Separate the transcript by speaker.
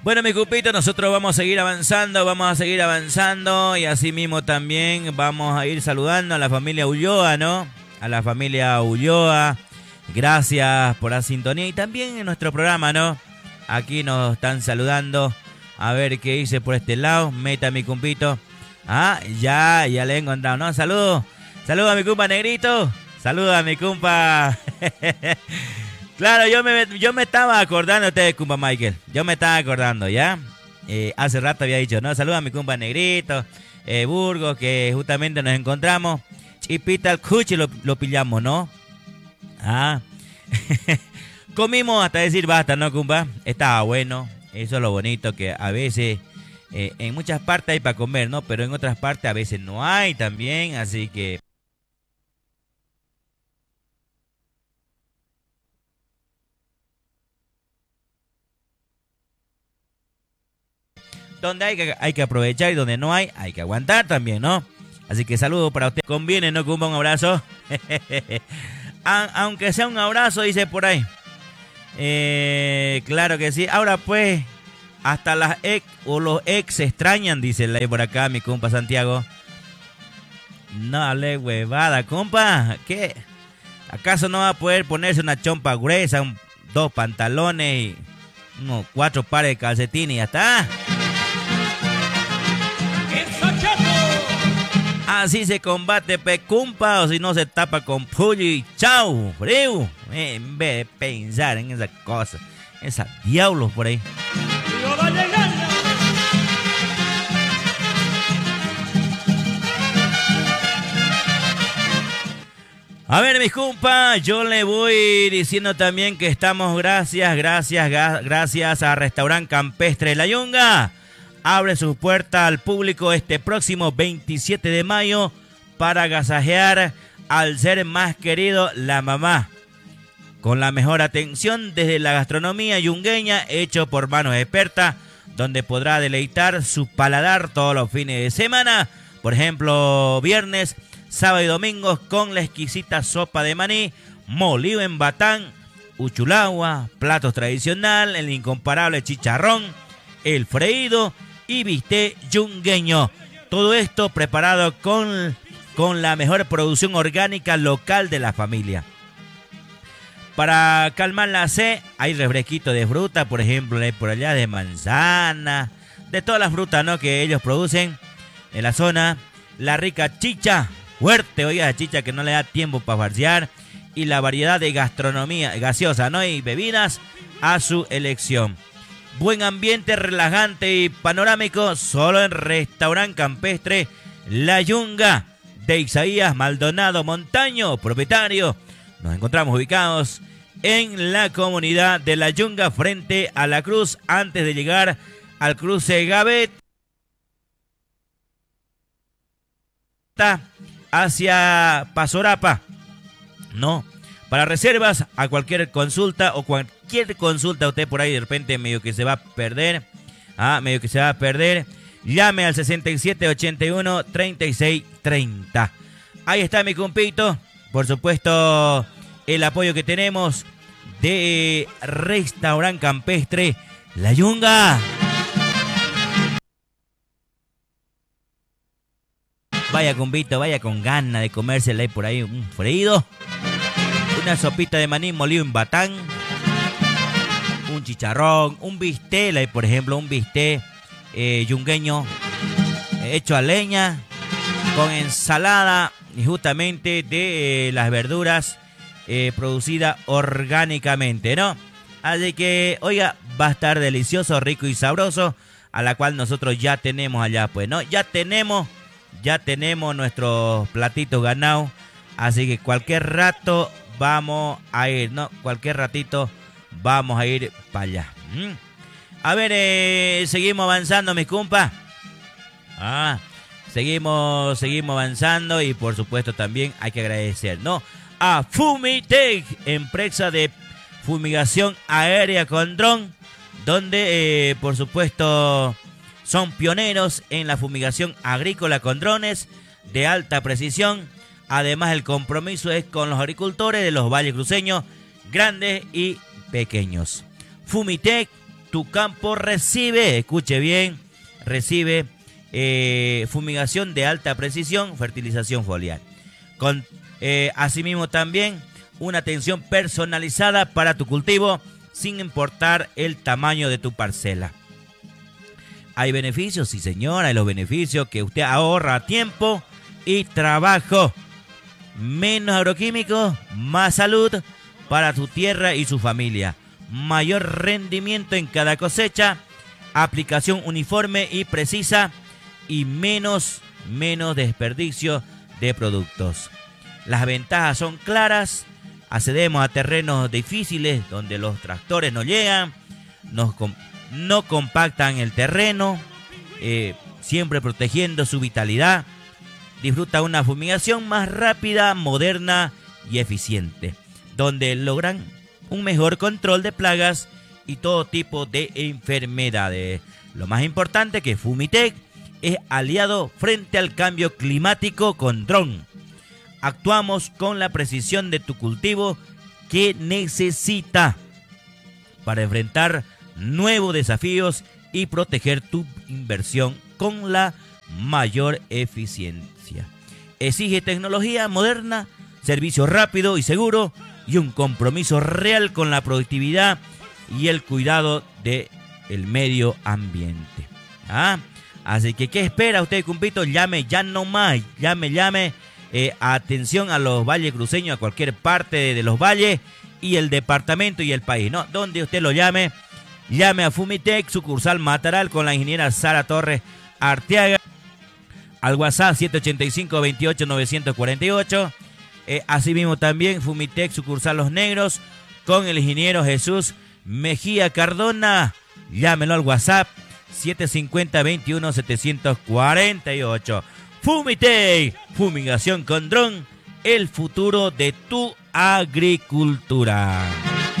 Speaker 1: Bueno, mi cupito, nosotros vamos a seguir avanzando y así mismo también vamos a ir saludando a la familia Ulloa, ¿no? A la familia Ulloa, gracias por la sintonía y también en nuestro programa, ¿no? Aquí nos están saludando, a ver qué hice por este lado, meta mi cumpito. Ah, ya le he encontrado, ¿no? Saludos a mi compa Negrito, saludos a mi compa... Claro, yo me estaba acordando de ustedes, compa Michael. Yo me estaba acordando, ¿ya? Hace rato había dicho, ¿no? Saludos a mi compa Negrito, Burgos, que justamente nos encontramos. Chipita al cuchi lo pillamos, ¿no? Ah. Comimos hasta decir basta, ¿no, compa? Estaba bueno. Eso es lo bonito, que a veces en muchas partes hay para comer, ¿no? Pero en otras partes a veces no hay también, así que... Donde hay que aprovechar y donde no hay que aguantar también, ¿no? Así que saludos para usted. Conviene, ¿no, compa? Un abrazo. Aunque sea un abrazo, dice por ahí. Claro que sí. Ahora pues, hasta las ex o los ex se extrañan, dice por acá mi compa Santiago. No hable huevada, compa. ¿Qué? ¿Acaso no va a poder ponerse una chompa gruesa, dos pantalones y unos 4 pares de calcetines y ya está? Así se combate, compa, o si no se tapa con puño y chau, frío. En vez de pensar en esas cosas, esas diablos por ahí. A ver, mis compas, yo le voy diciendo también que estamos gracias a Restaurante Campestre La Yunga. Abre sus puertas al público este próximo 27 de mayo para agasajear al ser más querido, la mamá. Con la mejor atención desde la gastronomía yungueña, hecho por manos expertas, donde podrá deleitar su paladar todos los fines de semana. Por ejemplo, viernes, sábado y domingos con la exquisita sopa de maní, molido en batán, uchulagua, platos tradicional, el incomparable chicharrón, el freído y bistec yungueño. Todo esto preparado con la mejor producción orgánica local de la familia. Para calmar la sed, hay refresquito de fruta, por ejemplo, hay por allá de manzana, de todas las frutas, ¿no?, que ellos producen en la zona. La rica chicha, fuerte, oiga, chicha que no le da tiempo para farsear. Y la variedad de gastronomía gaseosa, ¿no?, y bebidas a su elección. Buen ambiente relajante y panorámico solo en Restaurante Campestre La Yunga de Isaías Maldonado Montaño, propietario. Nos encontramos ubicados en la comunidad de La Yunga frente a la cruz antes de llegar al cruce Gavet hacia Pasorapa. No. Para reservas, a cualquier consulta o cualquier consulta usted por ahí de repente medio que se va a perder, llame al 6781-3630. Ahí está mi compito, por supuesto el apoyo que tenemos de Restaurante Campestre La Yunga. Vaya compito, vaya con ganas de comérsela ahí por ahí un freído. Una sopita de maní molido en batán, un chicharrón, un bistec, por ejemplo, un bistec yungueño hecho a leña con ensalada y justamente de las verduras producidas orgánicamente, ¿no? Así que, oiga, va a estar delicioso, rico y sabroso, a la cual nosotros ya tenemos allá, pues, ¿no? Ya tenemos nuestros platitos ganados, así que cualquier rato vamos a ir, ¿no? Cualquier ratito vamos a ir para allá. A ver, seguimos avanzando, mis compas. Seguimos avanzando y por supuesto también hay que agradecer, ¿no?, a Fumitec, empresa de fumigación aérea con dron, donde por supuesto son pioneros en la fumigación agrícola con drones de alta precisión. Además, el compromiso es con los agricultores de los valles cruceños, grandes y pequeños. Fumitec, tu campo recibe, escuche bien, recibe fumigación de alta precisión, fertilización foliar. Asimismo también una atención personalizada para tu cultivo sin importar el tamaño de tu parcela. ¿Hay beneficios? Sí, señor, hay los beneficios que usted ahorra tiempo y trabajo. Menos agroquímicos, más salud para tu tierra y su familia. Mayor rendimiento en cada cosecha, aplicación uniforme y precisa y menos desperdicio de productos. Las ventajas son claras. Accedemos a terrenos difíciles donde los tractores no llegan, no compactan el terreno, siempre protegiendo su vitalidad. Disfruta una fumigación más rápida, moderna y eficiente, donde logran un mejor control de plagas y todo tipo de enfermedades. Lo más importante es que Fumitech es aliado frente al cambio climático con dron. Actuamos con la precisión de tu cultivo que necesita para enfrentar nuevos desafíos y proteger tu inversión con la mayor eficiencia. Exige tecnología moderna, servicio rápido y seguro y un compromiso real con la productividad y el cuidado del medio ambiente. Así que, ¿qué espera usted, cumpito? Llame ya nomás, llame. Atención a los valles cruceños, a cualquier parte de los valles y el departamento y el país, ¿no? Donde usted lo llame a Fumitech, sucursal Mataral, con la ingeniera Sara Torres Arteaga, al WhatsApp 785-28-948. Asimismo también Fumitech, sucursal Los Negros, con el ingeniero Jesús Mejía Cardona. Llámelo al WhatsApp 750-21-748. Fumitech, fumigación con dron, el futuro de tu agricultura.